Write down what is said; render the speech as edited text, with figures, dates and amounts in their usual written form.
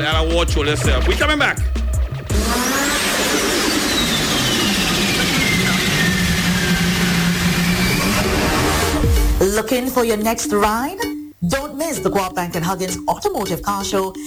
I'll watch all yourself. We coming back. Looking for your next ride? Don't miss the Guap Bank and Huggins Automotive Car Show